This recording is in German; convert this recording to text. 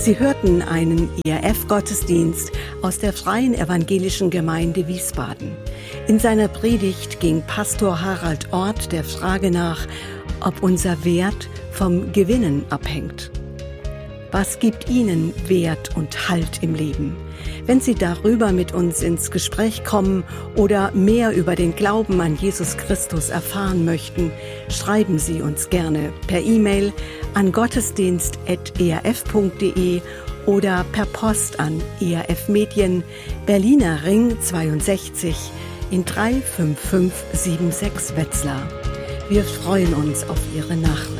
Sie hörten einen ERF-Gottesdienst aus der Freien Evangelischen Gemeinde Wiesbaden. In seiner Predigt ging Pastor Harald Orth der Frage nach, ob unser Wert vom Gewinnen abhängt. Was gibt Ihnen Wert und Halt im Leben? Wenn Sie darüber mit uns ins Gespräch kommen oder mehr über den Glauben an Jesus Christus erfahren möchten, schreiben Sie uns gerne per E-Mail an gottesdienst@erf.de oder per Post an ERF Medien, Berliner Ring 62 in 35576 Wetzlar. Wir freuen uns auf Ihre Nachricht.